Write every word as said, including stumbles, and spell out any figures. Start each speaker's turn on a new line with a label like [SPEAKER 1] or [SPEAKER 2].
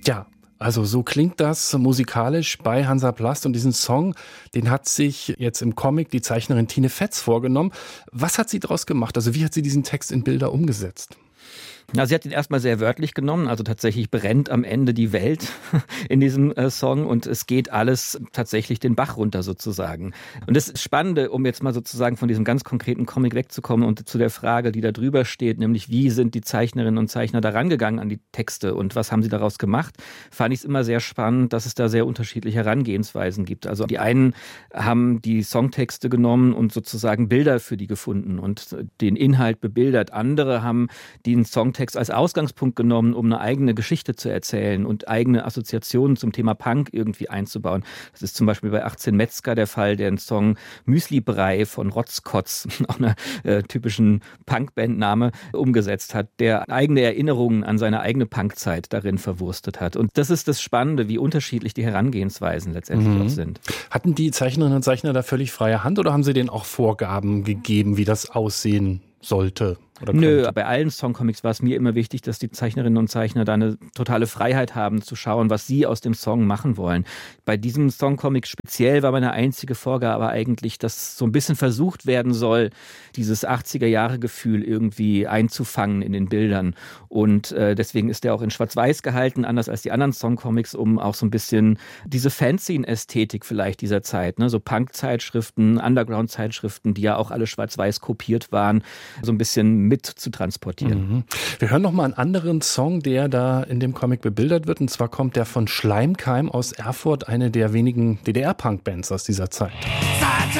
[SPEAKER 1] Ja, also so klingt das musikalisch bei Hansaplast und diesen Song, den hat sich jetzt im Comic die Zeichnerin Tine Fetz vorgenommen. Was hat sie daraus gemacht? Also wie hat sie diesen Text in Bilder umgesetzt?
[SPEAKER 2] Ja, sie hat ihn erstmal sehr wörtlich genommen, also tatsächlich brennt am Ende die Welt in diesem äh, Song und es geht alles tatsächlich den Bach runter sozusagen. Und das Spannende, um jetzt mal sozusagen von diesem ganz konkreten Comic wegzukommen und zu der Frage, die da drüber steht, nämlich wie sind die Zeichnerinnen und Zeichner da rangegangen an die Texte und was haben sie daraus gemacht, fand ich es immer sehr spannend, dass es da sehr unterschiedliche Herangehensweisen gibt. Also die einen haben die Songtexte genommen und sozusagen Bilder für die gefunden und den Inhalt bebildert. Andere haben den Songtext als Ausgangspunkt genommen, um eine eigene Geschichte zu erzählen und eigene Assoziationen zum Thema Punk irgendwie einzubauen. Das ist zum Beispiel bei achtzehn Metzger der Fall, der den Song Müsli-Brei von Rotzkotz, auch einer äh, typischen Punkbandname, umgesetzt hat, der eigene Erinnerungen an seine eigene Punkzeit darin verwurstet hat. Und das ist das Spannende, wie unterschiedlich die Herangehensweisen letztendlich mhm. auch sind.
[SPEAKER 1] Hatten die Zeichnerinnen und Zeichner da völlig freie Hand oder haben sie denen auch Vorgaben gegeben, wie das aussehen sollte? Oder
[SPEAKER 2] Nö, bei allen Songcomics war es mir immer wichtig, dass die Zeichnerinnen und Zeichner da eine totale Freiheit haben, zu schauen, was sie aus dem Song machen wollen. Bei diesem Songcomic speziell war meine einzige Vorgabe eigentlich, dass so ein bisschen versucht werden soll, dieses achtziger-Jahre-Gefühl irgendwie einzufangen in den Bildern. Und äh, deswegen ist der auch in Schwarz-Weiß gehalten, anders als die anderen Songcomics, um auch so ein bisschen diese Fanzine-Ästhetik vielleicht dieser Zeit, ne? So Punk-Zeitschriften, Underground-Zeitschriften, die ja auch alle Schwarz-Weiß kopiert waren, so ein bisschen mit zu transportieren.
[SPEAKER 1] Mhm. Wir hören noch mal einen anderen Song, der da in dem Comic bebildert wird. Und zwar kommt der von Schleimkeim aus Erfurt, eine der wenigen D D R-Punk-Bands aus dieser Zeit.
[SPEAKER 3] Seit